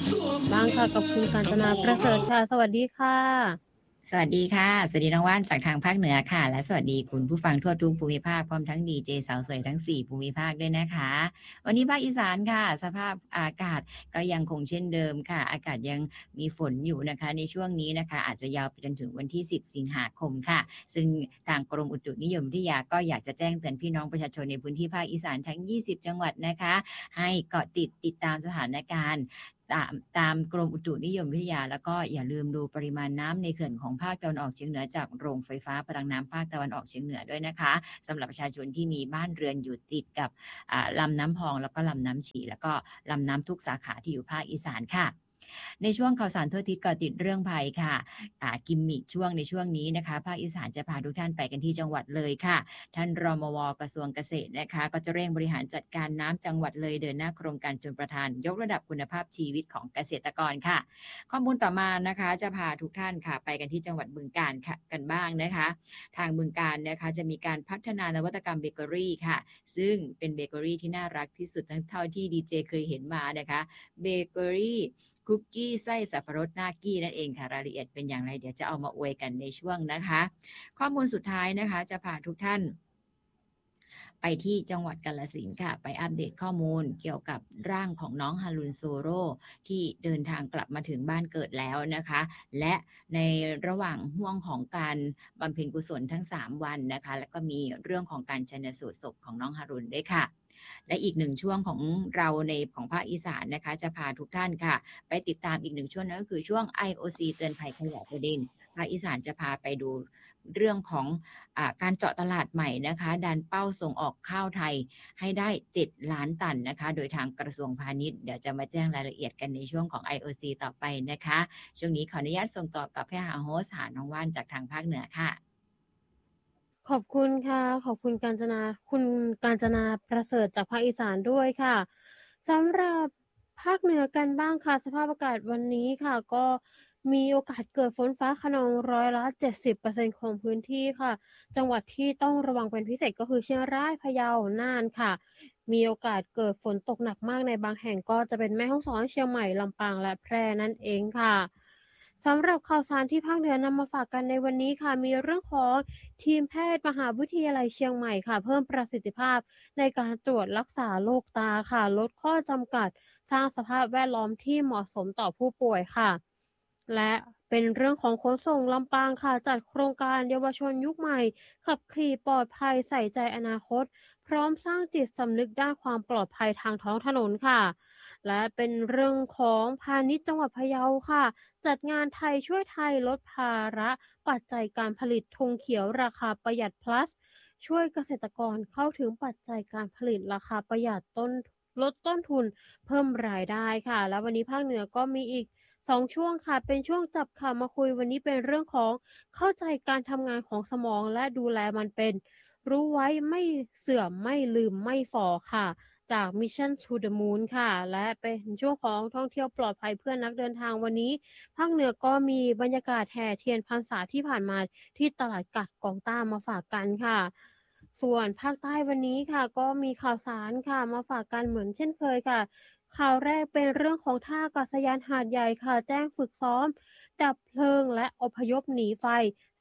บ้างค่ะกับคุณกาญจนาประเสริฐค่ะสวัสดีค่ะสวัสดีค่ะสวัสดีน้องว่านจากทางภาคเหนือค่ะและสวัสดีคุณผู้ฟังทั่วทุกภูมิภาคพร้อมทั้งดีเจสาวสวยทั้ง4ภูมิภาคด้วยนะคะวันนี้ภาคอีสานค่ะสภาพอากาศก็ยังคงเช่นเดิมค่ะอากาศยังมีฝนอยู่นะคะในช่วงนี้นะคะอาจจะยาวไปจนถึงวันที่10สิงหาคมค่ะซึ่งทางกรมอุตุนิยมวิทยาก็อยากจะแจ้งเตือนพี่น้องประชาชนในพื้นที่ภาคอีสานทั้ง20จังหวัดนะคะให้เกาะติดตามสถานการณ์ ตามกรมอุตุนิยมวิทยาแล้วก็อย่าลืมดูปริมาณน้ำในเขื่อนของภาคตะวันออกเฉียงเหนือจากโรงไฟฟ้าพลังน้ำภาคตะวันออกเฉียงเหนือด้วยนะคะสำหรับประชาชนที่มีบ้านเรือนอยู่ติดกับลำน้ำพองแล้วก็ลำน้ำฉีแล้วก็ลำน้ำทุกสาขาที่อยู่ภาคอีสานค่ะในช่วงข่าวสารทั่วทิศเกาะติดเรื่องภัยค่ะกิมมิคช่วงในช่วงนี้นะคะภาคอีสานจะพาทุกท่านไปกันที่จังหวัดเลยค่ะท่านรมวกระทรวงเกษตรนะคะก็จะเร่งบริหารจัดการน้ำจังหวัดเลยเดินหน้าโครงการชลประทานยกระดับคุณภาพชีวิตของเกษตรกรค่ะข้อมูลต่อมานะคะจะพาทุกท่านค่ะไปกันที่จังหวัดบึงกาฬค่ะกันบ้างนะคะทางบึงกาฬนะคะจะมีการพัฒนานวัตกรรมเบเกอรี่ค่ะซึ่งเป็นเบเกอรี่ที่น่ารักที่สุดทั้งเท่าที่ดีเจเคยเห็นมานะคะเบเกอรี่คุกกี้ไส้สับปะรดหน้ากี้นั่นเองค่ะรายละเอียดเป็นอย่างไรเดี๋ยวจะเอามาอวยกันในช่วงนะคะข้อมูลสุดท้ายนะคะจะพาทุกท่านไปที่จังหวัดกาฬสินธุ์ค่ะไปอัปเดตข้อมูลเกี่ยวกับร่างของน้องฮารุนโซโรที่เดินทางกลับมาถึงบ้านเกิดแล้วนะคะและในระหว่างห่วงของการบำเพ็ญกุศลทั้ง3วันนะคะแล้วก็มีเรื่องของการชันสูตรศพของน้องฮารุนด้วยค่ะและอีกหนึ่งช่วงของเราในของภาคอีสานนะคะจะพาทุกท่านค่ะไปติดตามอีกหนึ่งช่วงนั่นก็คือช่วง IOC เตือนภัยขยะประเด็นภาคอีสานจะพาไปดูเรื่องของการเจาะตลาดใหม่นะคะดันเป้าส่งออกข้าวไทยให้ได้7ล้านตันนะคะโดยทางกระทรวงพาณิชย์เดี๋ยวจะมาแจ้งรายละเอียดกันในช่วงของ IOC ต่อไปนะคะช่วงนี้ขออนุญาตส่งต่อกับพี่หาโฮสหาน้องว่านจากทางภาคเหนือค่ะขอบคุณค่ะขอบคุณคุณกาญจนาประเสริฐจากภาคอีสานด้วยค่ะสำหรับภาคเหนือกันบ้างค่ะสภาพอากาศวันนี้ค่ะก็มีโอกาสเกิดฝนฟ้าคะนองร้อยละ70%ของพื้นที่ค่ะจังหวัดที่ต้องระวังเป็นพิเศษก็คือเชียงรายพะเยาน่านค่ะมีโอกาสเกิดฝนตกหนักมากในบางแห่งก็จะเป็นแม่ฮ่องสอนเชียงใหม่ลำปางและแพร่นั่นเองค่ะ สำหรับข่าวสารที่ภาคเหนือนำมาฝากกันในวันนี้ค่ะมีเรื่องของทีมแพทย์มหาวิทยาลัยเชียงใหม่ค่ะเพิ่มประสิทธิภาพในการตรวจรักษาโรคตาค่ะลดข้อจำกัดสร้างสภาพแวดล้อมที่เหมาะสมต่อผู้ป่วยค่ะและเป็นเรื่องของขนส่งลำปางค่ะจัดโครงการเยาวชนยุคใหม่ขับขี่ปลอดภัยใส่ใจอนาคตพร้อมสร้างจิตสำนึกด้านความปลอดภัยทางท้องถนนค่ะ และเป็นเรื่องของพาณิชย์จังหวัดพะเยาค่ะจัดงานไทยช่วยไทยลดภาระปัจจัยการผลิตธงเขียวราคาประหยัด plus ช่วยเกษตรกรเข้าถึงปัจจัยการผลิตราคาประหยัดลดต้นทุนเพิ่มรายได้ค่ะแล้ววันนี้ภาคเหนือก็มีอีก2ช่วงค่ะเป็นช่วงจับข่าวมาคุยวันนี้เป็นเรื่องของเข้าใจการทำงานของสมองและดูแลมันเป็นรู้ไว้ไม่เสื่อมไม่ลืมไม่ฝ่อค่ะ จาก Mission to the Moon ค่ะและเป็นช่วงของท่องเที่ยวปลอดภัยเพื่อนนักเดินทางวันนี้ภาคเหนือก็มีบรรยากาศแห่เทียนพรรษาที่ผ่านมาที่ตลาดกัดกองต้ามาฝากกันค่ะส่วนภาคใต้วันนี้ค่ะก็มีข่าวสารค่ะมาฝากกันเหมือนเช่นเคยค่ะข่าวแรกเป็นเรื่องของท่าอากาศยานหาดใหญ่ค่ะแจ้งฝึกซ้อมดับเพลิงและอพยพหนีไฟ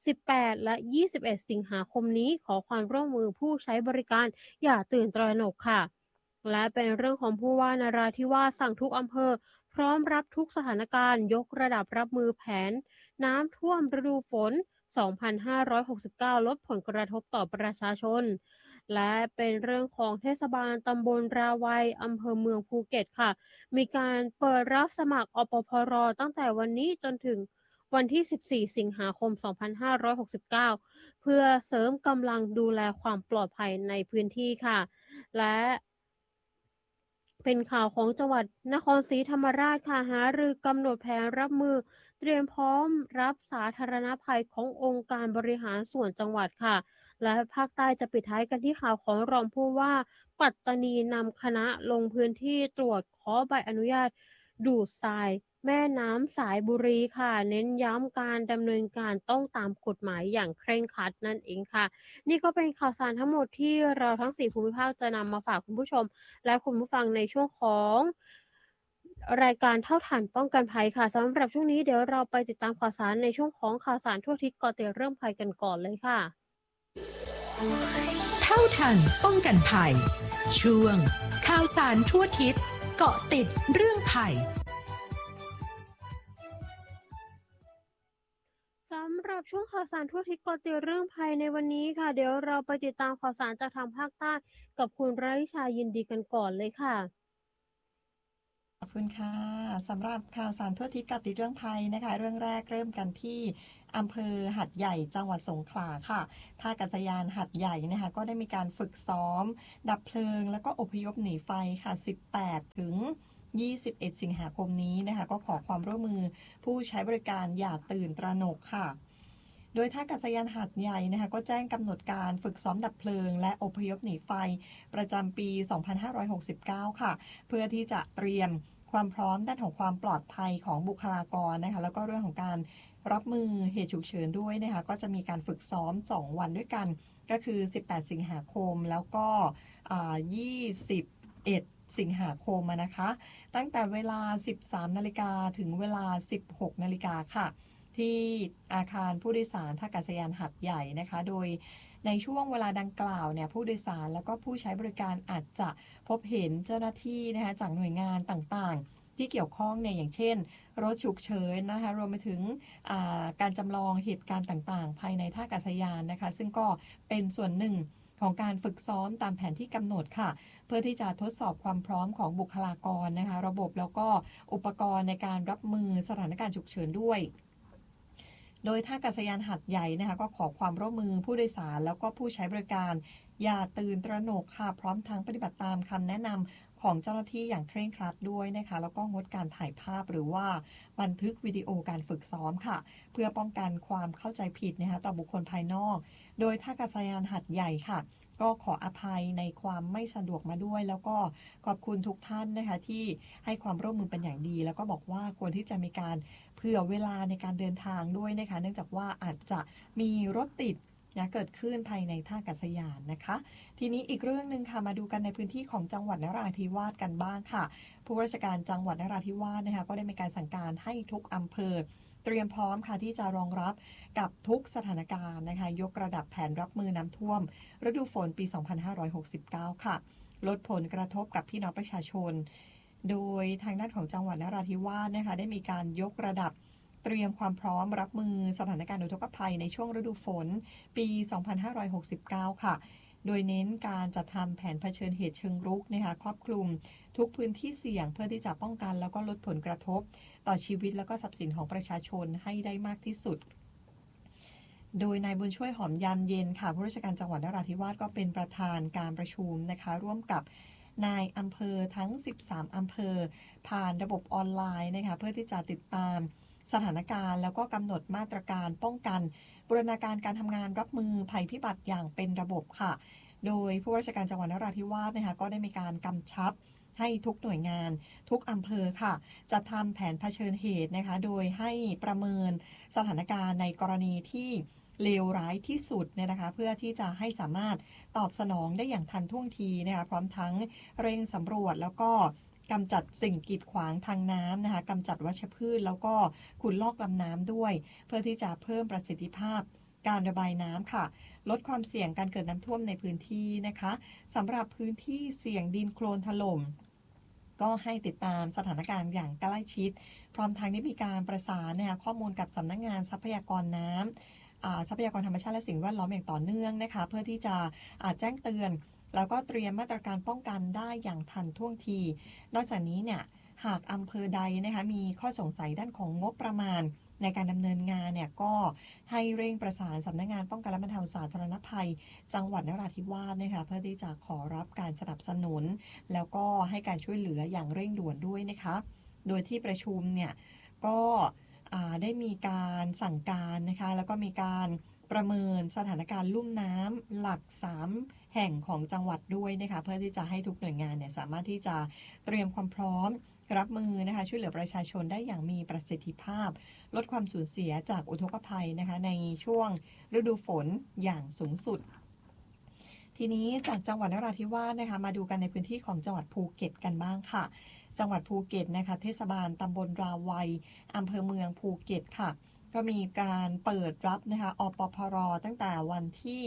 18และ21สิงหาคมนี้ขอความร่วมมือผู้ใช้บริการอย่าตื่นตระหนกค่ะ และเป็นเรื่องของผู้ว่านราธิวาสสั่งทุกอำเภอพร้อมรับทุกสถานการณ์ยกระดับรับมือแผนน้ำท่วมฤดูฝน 2569 ลดผลกระทบต่อประชาชน และเป็นเรื่องของเทศบาลตำบลราวัยอำเภอเมืองภูเก็ตค่ะ มีการเปิดรับสมัครอปพรตั้งแต่วันนี้จนถึงวันที่ 14 สิงหาคม 2569 เพื่อเสริมกำลังดูแลความปลอดภัยในพื้นที่ค่ะและเป็นข่าวของจังหวัดนครศรีธรรมราชค่ะหารือกำหนดแผนรับมือเตรียมพร้อมรับสาธารณภัยขององค์การบริหารส่วนจังหวัดค่ะและภาคใต้จะปิดท้ายกันที่ข่าวของรองผู้ว่าปัตตานีนำคณะลงพื้นที่ตรวจขอใบอนุญาตดูดทรายแม่น้ำสายบุรีค่ะเน้นย้ำการดำเนินการต้องตามกฎหมายอย่างเคร่งครัดนั่นเองค่ะนี่ก็เป็นข่าวสารทั้งหมดที่เราทั้ง4ภูมิภาคจะนำมาฝากคุณผู้ชม และคุณผู้ฟังในช่วงของรายการเท่าทันป้องกันภัยค่ะสำหรับช่วงนี้เดี๋ยวเราไปติดตามข่าวสารในช่วงของข่าวสารทั่วทิศเกาะติดเรื่องภัยกันก่อนเลยค่ะเท่าทันป้องกันภัยช่วงข่าวสารทั่วทิศเกาะติดเรื่องภัยสำหรับช่วงข่าวสารทั่วทิศเกาะติดเรื่องภัยในวันนี้ค่ะเดี๋ยวเราไปติดตามข่าวสารจากทางภาคใต้กับคุณราวิชายินดีกันก่อนเลยค่ะขอบคุณค่ะสำหรับข่าวสารทั่วทิศกับติดเรื่องภัยนะคะเรื่องแรกเริ่มกันที่อำเภอหัดใหญ่จังหวัดสงขลาค่ะท่าอากาศยานหัดใหญ่นะคะก็ได้มีการฝึกซ้อมดับเพลิงแล้วก็อพยพหนีไฟค่ะ18 ถึง 21 สิงหาคมนี้นะคะก็ขอความร่วมมือผู้ใช้บริการอย่าตื่นตระหนกค่ะโดยท่าอากาศยานหัดใหญ่นะคะก็แจ้งกำหนดการฝึกซ้อมดับเพลิงและอพยพหนีไฟประจำปี 2569 ค่ะเพื่อที่จะเตรียมความพร้อมด้านของความปลอดภัยของบุคลากรนะคะแล้วก็เรื่องของการรับมือเหตุฉุกเฉินด้วยนะคะก็จะมีการฝึกซ้อม2 วันด้วยกันก็คือ18 สิงหาคมแล้วก็21 สิงหาคมนะคะตั้งแต่เวลา 13 นาฬิกาถึงเวลา 16 นาฬิกาค่ะที่อาคารผู้โดยสารท่าอากาศยานหัดใหญ่นะคะโดยในช่วงเวลาดังกล่าวเนี่ยผู้โดยสารแล้วก็ผู้ใช้บริการอาจจะพบเห็นเจ้าหน้าที่นะคะจากหน่วยงานต่างๆที่เกี่ยวข้องเนี่ยอย่างเช่นรถฉุกเฉินนะคะรวมไปถึงการจำลองเหตุการณ์ต่างๆภายในท่าอากาศยานนะคะซึ่งก็เป็นส่วนหนึ่งของการฝึกซ้อมตามแผนที่กำหนดค่ะเพื่อที่จะทดสอบความพร้อมของบุคลากรนะคะระบบแล้วก็อุปกรณ์ในการรับมือสถานการณ์ฉุกเฉินด้วยโดยท่าอากาศยานหัดใหญ่นะคะก็ขอความร่วมมือผู้โดยสารแล้วก็ผู้ใช้บริการอย่าตื่นตระหนกค่ะพร้อมทั้งปฏิบัติตามคำแนะนำของเจ้าหน้าที่อย่างเคร่งครัดด้วยนะคะแล้วก็งดการถ่ายภาพหรือว่าบันทึกวิดีโอการฝึกซ้อมค่ะเพื่อป้องกันความเข้าใจผิดนะคะต่อบุคคลภายนอกโดยท่าอากาศยานหัดใหญ่ค่ะก็ขออภัยในความไม่สะดวกมาด้วยแล้วก็ขอบคุณทุกท่านนะคะที่ให้ความร่วมมือเป็นอย่างดีแล้วก็บอกว่าควรที่จะมีการเผื่อเวลาในการเดินทางด้วยนะคะเนื่องจากว่าอาจจะมีรถติดนะเกิดขึ้นภายในท่าอากาศยานนะคะทีนี้อีกเรื่องหนึ่งค่ะมาดูกันในพื้นที่ของจังหวัดนราธิวาสกันบ้างค่ะผู้ว่าราชการจังหวัดนราธิวาสนะคะก็ได้มีการสั่งการให้ทุกอำเภอเตรียมพร้อมค่ะที่จะรองรับกับทุกสถานการณ์นะคะยกระดับแผนรับมือน้ำท่วมฤดูฝนปี 2569 ค่ะลดผลกระทบกับพี่น้องประชาชนโดยทางด้านของจังหวัดนราธิวาสนะคะได้มีการยกระดับเตรียมความพร้อมรับมือสถานการณ์อุทกภัยในช่วงฤดูฝนปี 2569 ค่ะโดยเน้นการจัดทำแผนเผชิญเหตุเชิงรุกนะคะครอบคลุมทุกพื้นที่เสี่ยงเพื่อที่จะป้องกันแล้วก็ลดผลกระทบต่อชีวิตและก็ทรัพย์สินของประชาชนให้ได้มากที่สุดโดยนายบุญช่วยหอมยามเย็นค่ะผู้ราชการจังหวัดนราธิวาสก็เป็นประธานการประชุมนะคะร่วมกับนายอำเภอทั้ง 13 อำเภอผ่านระบบออนไลน์นะคะเพื่อที่จะติดตามสถานการณ์แล้วก็กำหนดมาตรการป้องกันบูรณาการการทำงานรับมือภัยพิบัติอย่างเป็นระบบค่ะโดยผู้ราชการจังหวัดนราธิวาสนะคะก็ได้มีการกำชับให้ทุกหน่วยงานทุกอำเภอค่ะจะทำแผนเผชิญเหตุนะคะโดยให้ประเมินสถานการณ์ในกรณีที่เลวร้ายที่สุดเนี่ยนะคะเพื่อที่จะให้สามารถตอบสนองได้อย่างทันท่วงทีนะคะพร้อมทั้งเร่งสำรวจแล้วก็กำจัดสิ่งกีดขวางทางน้ำนะคะกำจัดวัชพืชแล้วก็ขุดลอกลำน้ำด้วยเพื่อที่จะเพิ่มประสิทธิภาพการระบายน้ำค่ะลดความเสี่ยงการเกิดน้ำท่วมในพื้นที่นะคะสำหรับพื้นที่เสี่ยงดินโคลนถล่มก็ให้ติดตามสถานการณ์อย่างใกล้ชิดพร้อมทั้งได้มีการประสานนะคะข้อมูลกับสำนักงานทรัพยากรน้ำทรัพยากรธรรมชาติและสิ่งแวดล้อมอย่างต่อเนื่องนะคะเพื่อที่จะแจ้งเตือนแล้วก็เตรียมมาตรการป้องกันได้อย่างทันท่วงทีนอกจากนี้เนี่ยหากอำเภอใดนะคะมีข้อสงสัยด้านของงบประมาณในการดำเนินงานเนี่ยก็ให้เร่งประสานสำนักงานป้องกันและบรรเทาสาธารณภัยจังหวัดนราธิวาสนะคะเพื่อที่จะขอรับการสนับสนุนแล้วก็ให้การช่วยเหลืออย่างเร่งด่วนด้วยนะคะโดยที่ประชุมเนี่ยก็ได้มีการสั่งการนะคะแล้วก็มีการประเมินสถานการณ์ลุ่มน้ำหลัก3แห่งของจังหวัดด้วยนะคะเพื่อที่จะให้ทุกหน่วยงานเนี่ยสามารถที่จะเตรียมความพร้อมรับมือนะคะช่วยเหลือประชาชนได้อย่างมีประสิทธิภาพลดความสูญเสียจากอุทกภัยนะคะในช่วงฤดูฝนอย่างสูงสุดทีนี้จากจังหวัดนราธิวาสนะคะมาดูกันในพื้นที่ของจังหวัดภูเก็ตกันบ้างค่ะจังหวัดภูเก็ตนะคะเทศบาลตำบลราวัยอำเภอเมืองภูเก็ตค่ะก็มีการเปิดรับนะคะอปพรตั้งแต่วันที่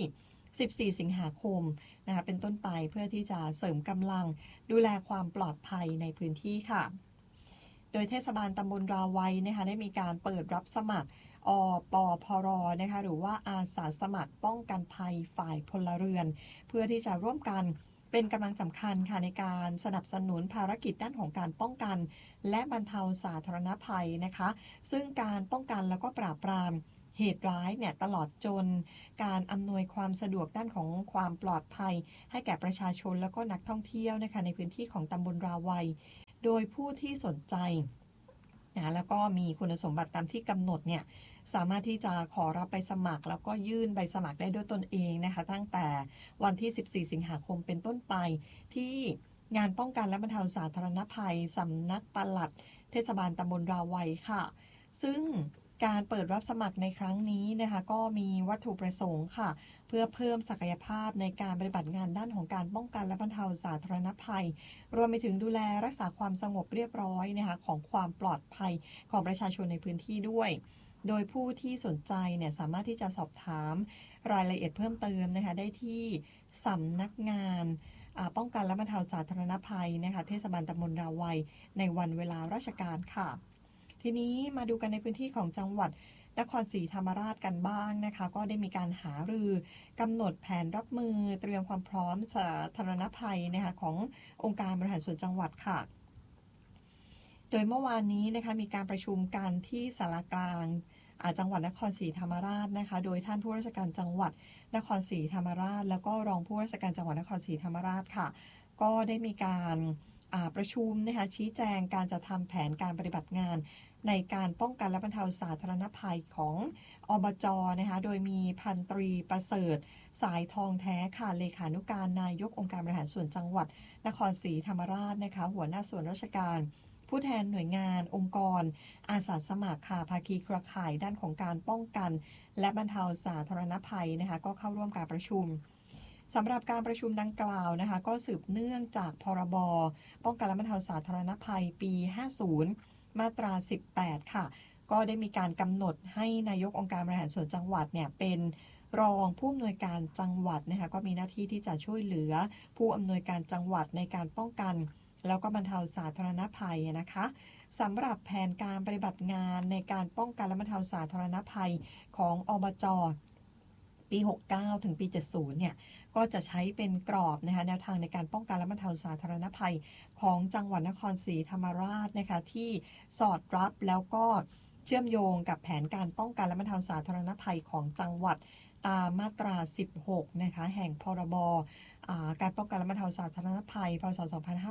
14 สิงหาคมนะคะเป็นต้นไปเพื่อที่จะเสริมกำลังดูแลความปลอดภัยในพื้นที่ค่ะโดยเทศบาลตำบลราวัยนะคะได้มีการเปิดรับสมัครอปพรนะคะหรือว่าอาสาสมัครป้องกันภัยฝ่ายพลเรือนเพื่อที่จะร่วมกันเป็นกำลังสำคัญค่ะในการสนับสนุนภารกิจด้านของการป้องกันและบรรเทาสาธารณภัยนะคะซึ่งการป้องกันแล้วก็ปราบปรามเหตุร้ายเนี่ยตลอดจนการอำนวยความสะดวกด้านของความปลอดภัยให้แก่ประชาชนแล้วก็นักท่องเที่ยวนะคะในพื้นที่ของตำบลราวัยโดยผู้ที่สนใจนะแล้วก็มีคุณสมบัติตามที่กำหนดเนี่ยสามารถที่จะขอรับใบสมัครแล้วก็ยื่นใบสมัครได้ด้วยตนเองนะคะตั้งแต่วันที่ 14 สิงหาคมเป็นต้นไปที่งานป้องกันและบรรเทาสาธารณภัยสำนักปลัดเทศบาลตำบลราวัยค่ะซึ่งการเปิดรับสมัครในครั้งนี้นะคะก็มีวัตถุประสงค์ค่ะเพื่อเพิ่มศักยภาพในการปฏิบัติงานด้านของการป้องกันและบรรเทาสาธารณภัยรวมไปถึงดูแลรักษาความสงบเรียบร้อยนะคะของความปลอดภัยของประชาชนในพื้นที่ด้วยโดยผู้ที่สนใจเนี่ยสามารถที่จะสอบถามรายละเอียดเพิ่มเติมนะคะได้ที่สำนักงานป้องกันและบรรเทาสาธารณภัยนะคะเทศบาลตำบลราวัยในวันเวลาราชการค่ะทีนี้มาดูกันในพื้นที่ของจังหวัดนครศรีธรรมราชกันบ้างนะคะก็ได้มีการหารือกำหนดแผนรับมือเตรียมความพร้อมสาธารณภัยนะคะขององค์การบริหารส่วนจังหวัดค่ะโดยเมื่อวานนี้นะคะมีการประชุมกันที่ศาลากลางจังหวัดนครศรีธรรมราชนะคะโดยท่านผู้ราชการจังหวัดนครศรีธรรมราชแล้วก็รองผู้ราชการจังหวัดนครศรีธรรมราชค่ะก็ได้มีการประชุมนะคะชี้แจงการจะทำแผนการปฏิบัติงานในการป้องกันและบรรเทาสาธารณภัยของอบจ.นะคะโดยมีพันตรีประเสริฐสายทองแท้ค่ะเลขานุการนายกองค์การบริหารส่วนจังหวัดนครศรีธรรมราชนะคะหัวหน้าส่วนราชการผู้แทนหน่วยงานองค์กรอาสาสมัครค่ะภาคีเครือข่ายด้านของการป้องกันและบรรเทาสาธารณภัยนะคะก็เข้าร่วมการประชุมสำหรับการประชุมดังกล่าวนะคะก็สืบเนื่องจากพรบป้องกันและบรรเทาสาธารณภัยปี 50 มาตรา 18 ค่ะก็ได้มีการกำหนดให้นายกองค์การบริหารส่วนจังหวัดเนี่ยเป็นรองผู้อำนวยการจังหวัดนะคะก็มีหน้าที่ที่จะช่วยเหลือผู้อำนวยการจังหวัดในการป้องกันแล้วก็บรรเทาสาธารณภัยนะคะสำหรับแผนการปฏิบัติงานในการป้องกันและบรรเทาสาธารณภัยของอบจ.ปี 69 ถึงปี 70 เนี่ยก็จะใช้เป็นกรอบนะคะแนวทางในการป้องกันและบรรเทาสาธารณภัยของจังหวัดนครศรีธรรมราชนะคะที่สอดรับแล้วก็เชื่อมโยงกับแผนการป้องกันและบรรเทาสาธารณภัยของจังหวัดตามมาตรา 16 นะคะแห่งพรบการป้องกันและบรรเทาสาธารณภัยพ.ศ.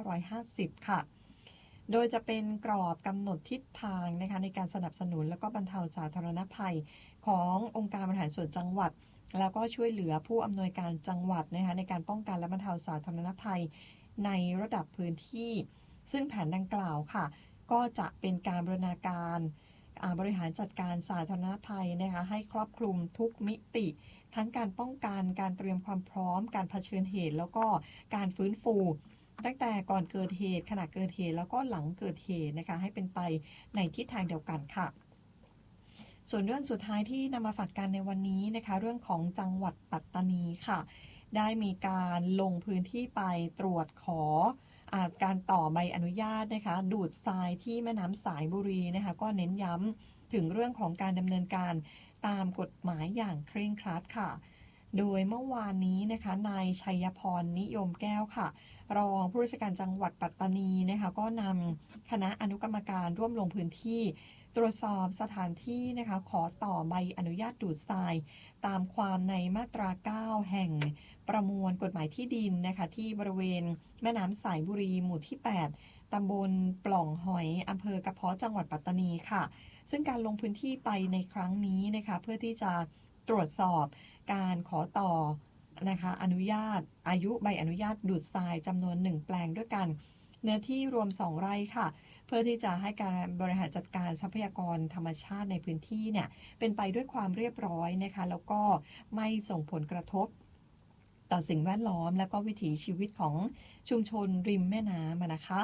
2550 ค่ะโดยจะเป็นกรอบกำหนดทิศทางนะคะในการสนับสนุนและก็บรรเทาสาธารณภัยขององค์การบริหารส่วนจังหวัดแล้วก็ช่วยเหลือผู้อำนวยการจังหวัดนะคะในการป้องกันและบรรเทาสาธารณภัยในระดับพื้นที่ซึ่งแผนดังกล่าวค่ะก็จะเป็นการบูรณาการบริหารจัดการสาธารณภัยนะคะให้ครอบคลุมทุกมิติทั้งการป้องกันการเตรียมความพร้อมการเผชิญเหตุแล้วก็การฟื้นฟูตั้งแต่ก่อนเกิดเหตุขณะเกิดเหตุแล้วก็หลังเกิดเหตุนะคะให้เป็นไปในทิศทางเดียวกันค่ะส่วนเรื่องสุดท้ายที่นำมาฝากกันในวันนี้นะคะเรื่องของจังหวัดปัตตานีค่ะได้มีการลงพื้นที่ไปตรวจขอการต่อใบอนุญาตนะคะดูดทรายที่แม่น้ำสายบุรีนะคะก็เน้นย้ำถึงเรื่องของการดำเนินการตามกฎหมายอย่างเคร่งครัดค่ะโดยเมื่อวานนี้นะคะนายชัยพรนิยมแก้วค่ะรองผู้ราชการจังหวัดปัตตานีนะคะก็นำคณะอนุกรรมการร่วมลงพื้นที่ตรวจสอบสถานที่นะคะขอต่อใบอนุญาตดูดทรายตามความในมาตรา 9 แห่งประมวลกฎหมายที่ดินนะคะที่บริเวณแม่น้ำสายบุรีหมู่ที่ 8 ตำบลปล่องหอยอำเภอกระเพาะจังหวัดปัตตานีค่ะซึ่งการลงพื้นที่ไปในครั้งนี้นะคะเพื่อที่จะตรวจสอบการขอต่อนะคะอนุญาตอายุใบอนุญาตดูดทรายจำนวน1แปลงด้วยกันเนื้อที่รวม2 ไร่ค่ะเพื่อที่จะให้การบริหารจัดการทรัพยากรธรรมชาติในพื้นที่เนี่ยเป็นไปด้วยความเรียบร้อยนะคะแล้วก็ไม่ส่งผลกระทบต่อสิ่งแวดล้อมและก็วิถีชีวิตของชุมชนริมแม่น้ำนะคะ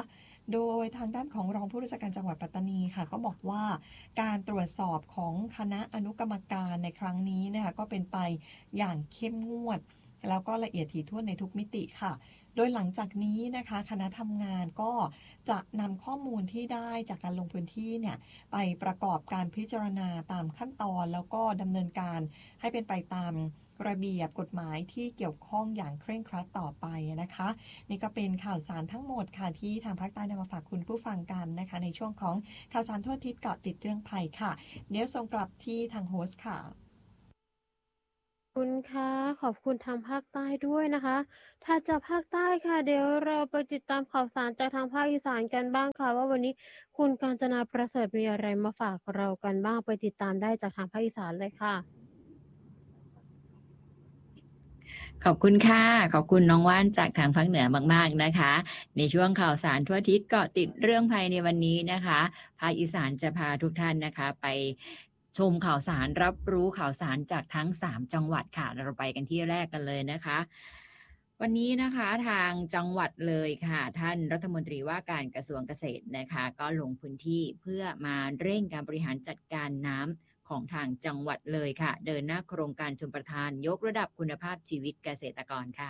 โดยทางด้านของรองผู้ราชการจังหวัดปัตตานีค่ะก็บอกว่าการตรวจสอบของคณะอนุกรรมการในครั้งนี้นะคะก็เป็นไปอย่างเข้มงวดแล้วก็ละเอียดถี่ถ้วนในทุกมิติค่ะโดยหลังจากนี้นะคะคณะทำงานก็จะนำข้อมูลที่ได้จากการลงพื้นที่เนี่ยไปประกอบการพิจารณาตามขั้นตอนแล้วก็ดำเนินการให้เป็นไปตามระเบียบกฎหมายที่เกี่ยวข้องอย่างเคร่งครัดต่อไปนะคะนี่ก็เป็นข่าวสารทั้งหมดค่ะที่ทางภาคใต้นำมาฝากคุณผู้ฟังกันนะคะในช่วงของข่าวสารทั่วทิศเกาะติดเรื่องภัยค่ะเดี๋ยวส่งกลับที่ทางโฮสต์ค่ะคุณคะขอบคุณทางภาคใต้ด้วยนะคะถ้าจากภาคใต้ค่ะเดี๋ยวเราไปติดตามข่าวสารจากทางภาคอีสานกันบ้างค่ะว่าวันนี้คุณกาญจนาประเสริฐมีอะไรมาฝากเรากันบ้างไปติดตามได้จากทางภาคอีสานเลยค่ะขอบคุณค่ะขอบคุณน้องว่านจากทางภาคเหนือมากๆนะคะในช่วงข่าวสารทั่วอาทิศเกาะติดเรื่องภัยในวันนี้นะคะภาคอีสานจะพาทุกท่านนะคะไปชมข่าวสารรับรู้ข่าวสารจากทั้ง3จังหวัดค่ะเราไปกันที่แรกกันเลยนะคะวันนี้นะคะทางจังหวัดเลยค่ะท่านรัฐมนตรีว่าการกระทรวงเกษตรนะคะก็ลงพื้นที่เพื่อมาเร่งการบริหารจัดการน้ำของทางจังหวัดเลยค่ะเดินหน้าโครงการชลประทานยกระดับคุณภาพชีวิตเกษตรกรค่ะ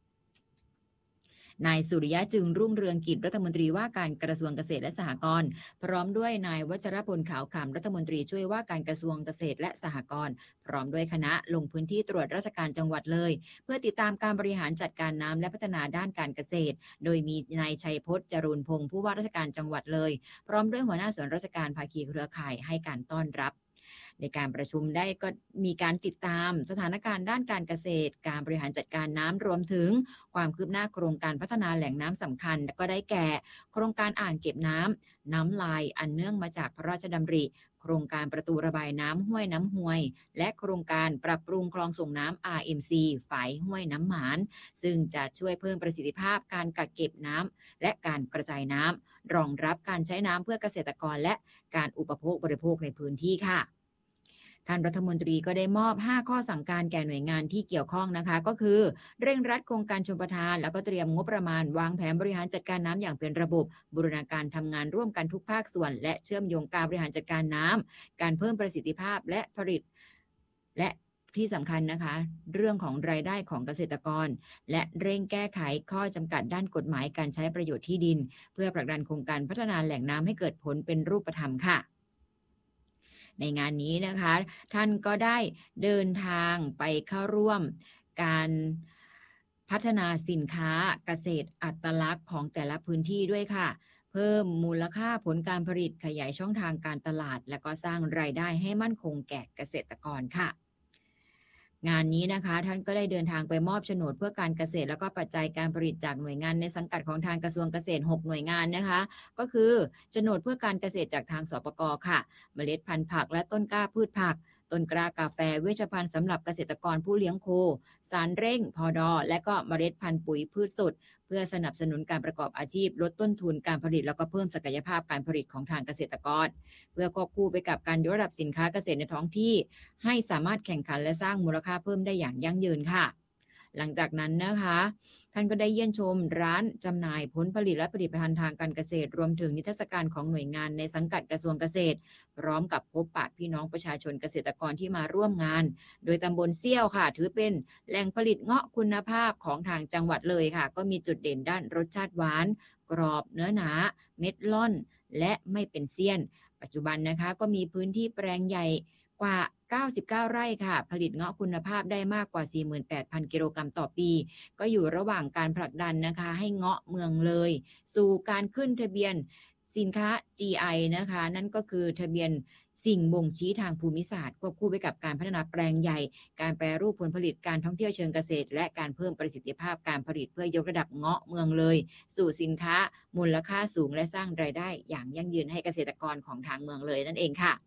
นายสุริยะจึงรุ่งเรืองกิจรัฐมนตรีว่าการกระทรวงเกษตรและสหกรณ์พร้อมด้วยนายวัชรพลขาวขำรัฐมนตรีช่วยว่าการกระทรวงเกษตรและสหกรณ์พร้อมด้วยคณะลงพื้นที่ตรวจราชการจังหวัดเลยเพื่อติดตามการบริหารจัดการน้ำและพัฒนาด้านการเกษตรโดยมีนายชัยพจน์จรูนพงศ์ผู้ว่าราชการจังหวัดเลยพร้อมด้วยหัวหน้าส่วนราชการภาคีเครือข่ายให้การต้อนรับในการประชุมได้ก็มีการติดตามสถานการณ์ด้านการเกษตรการบริหารจัดการน้ำรวมถึงความคืบหน้าโครงการพัฒนาแหล่งน้ำสำคัญและก็ได้แก่โครงการอ่างเก็บน้ำลายอันเนื่องมาจากพระราชดำริโครงการประตูระบายน้ำห้วยน้ำห้วยและโครงการปรับปรุงคลองส่งน้ำ RMC ฝายห้วยน้ำหมานซึ่งจะช่วยเพิ่มประสิทธิภาพการกักเก็บน้ำและการกระจายน้ำรองรับการใช้น้ำเพื่อเกษตรกรและการอุปโภคบริโภคในพื้นที่ค่ะท่านรัฐมนตรีก็ได้มอบ5ข้อสั่งการแก่หน่วยงานที่เกี่ยวข้องนะคะก็คือเร่งรัดโครงการชลประทานแล้วก็เตรียมงบประมาณวางแผนบริหารจัดการน้ำอย่างเป็นระบบบูรณาการทำงานร่วมกันทุกภาคส่วนและเชื่อมโยงการบริหารจัดการน้ำการเพิ่มประสิทธิภาพและผลิตและที่สำคัญนะคะเรื่องของรายได้ของเกษตรกรและเร่งแก้ไขข้อจำกัดด้านกฎหมายการใช้ประโยชน์ที่ดินเพื่อผลักดันโครงการพัฒนาแหล่งน้ำให้เกิดผลเป็นรูปธรรมค่ะในงานนี้นะคะท่านก็ได้เดินทางไปเข้าร่วมการพัฒนาสินค้าเกษตรอัตลักษณ์ของแต่ละพื้นที่ด้วยค่ะเพิ่มมูลค่าผลการผลิตขยายช่องทางการตลาดและก็สร้างรายได้ให้มั่นคงแก่เกษตรกรค่ะงานนี้นะคะท่านก็ได้เดินทางไปมอบโฉนดเพื่อการเกษตรแล้วก็ปัจจัยการผลิตจากหน่วยงานในสังกัดของทางกระทรวงเกษตร6หน่วยงานนะคะก็คือโฉนดเพื่อการเกษตรจากทางสปก.ค่ะเมล็ดพันธุ์ผักและต้นกล้าพืชผักต้นกล้ากาแฟเวชภัณฑ์สำหรับเกษตรกรผู้เลี้ยงโคสารเร่งพอดอและก็เมล็ดพันธุ์ปุ๋ยพืชสดเพื่อสนับสนุนการประกอบอาชีพลดต้นทุนการผลิตแล้วก็เพิ่มศักยภาพการผลิตของทางเกษตรกรเพื่อควบคู่ไปกับการยกระดับสินค้าเกษตรในท้องที่ให้สามารถแข่งขันและสร้างมูลค่าเพิ่มได้อย่างยั่งยืนค่ะหลังจากนั้นนะคะท่านก็ได้เยี่ยมชมร้านจำหน่ายผลผลิตและผลิตภัณฑ์ทางการเกษตรรวมถึงนิทรรศการของหน่วยงานในสังกัดกระทรวงเกษตรพร้อมกับพบปะพี่น้องประชาชนเกษตรกรที่มาร่วมงานโดยตำบลเซี่ยวค่ะถือเป็นแหล่งผลิตเงาะคุณภาพของทางจังหวัดเลยค่ะก็มีจุดเด่นด้านรสชาติหวานกรอบเนื้อหนาเม็ดล่อนและไม่เป็นเสี้ยนปัจจุบันนะคะก็มีพื้นที่แปลงใหญ่กว่า99ไร่ค่ะผลิตเงาะคุณภาพได้มากกว่า 48,000 กิโลกรัมต่อปีก็อยู่ระหว่างการผลักดันนะคะให้เงาะเมืองเลยสู่การขึ้นทะเบียนสินค้า GI นะคะนั่นก็คือทะเบียนสิ่งบ่งชี้ทางภูมิศาสตร์ควบคู่ไปกับการพัฒนาแปลงใหญ่การแปรรูปผลผลิตการท่องเที่ยวเชิงเกษตรและการเพิ่มประสิทธิภาพการผลิตเพื่อยกระดับเงาะเมืองเลยสู่สินค้ามูลค่าสูงและสร้างรายได้อย่างยั่งยืนให้เกษตรกรของทางเมืองเลยนั่นเองค่ะ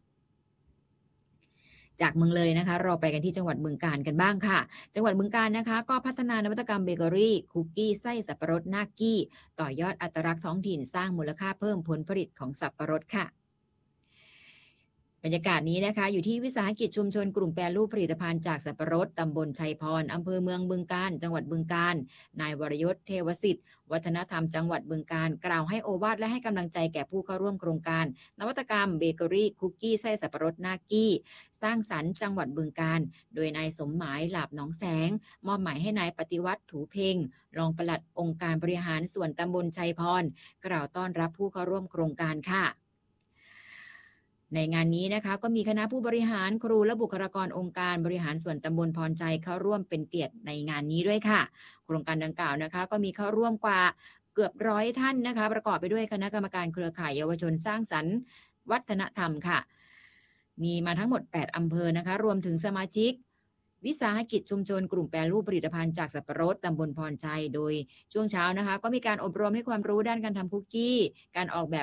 จากเมืองเลยนะคะเราไปกันที่จังหวัดบึงกาฬกันบ้างค่ะจังหวัดบึงกาฬนะคะก็พัฒนานวัตกรรมเบเกอรี่คุกกี้ไส้สับปะรดนากี้ต่อยอดอัตลักษณ์ท้องถิ่นสร้างมูลค่าเพิ่มผลผลิตของสับปะรดค่ะบรรยากาศนี้นะคะอยู่ที่วิสาหกิจชุมชนกลุ่มแปรรูปผลิตภัณฑ์จากสับปะรดตำบลชัยพรอำเภอเมืองบึงกาฬจังหวัดบึงกาฬนายวรยศเทวสิทธิ์วัฒนธรรมจังหวัดบึงกาฬกล่าวให้โอวาทและให้กำลังใจแก่ผู้เข้าร่วมโครงการนวัตกรรมเบเกอรี่คุกกี้ไส้สับปะรดนากี้สร้างสรรค์จังหวัดบึงกาฬโดยนายสมหมายหลาบหนองแสงมอบหมายให้นายปฏิวัติถูเพ็งรองปลัดองค์การบริหารส่วนตำบลชัยพรกล่าวต้อนรับผู้เข้าร่วมโครงการค่ะในงานนี้นะคะก็มีคณะผู้บริหารครูและบุคลากรองค์การบริหารส่วนตำบลพรชัยเข้าร่วมเป็นเกียรติในงานนี้ด้วยค่ะโครงการดังกล่าวนะคะก็มีเข้าร่วมกว่าเกือบ100ท่านนะคะประกอบไปด้วยคณะกรรมการเครือข่ายเยาวชนสร้างสรรค์วัฒนธรรมค่ะมีมาทั้งหมด8อำเภอนะคะรวมถึงสมาชิกวิสาหกิจชุมชนกลุ่มแปรรูปผลิตภัณฑ์จากสับปะรดตำบลพรชัยโดยช่วงเช้านะคะก็มีการอบรมให้ความรู้ด้านการทำคุกกี้การออกแบบ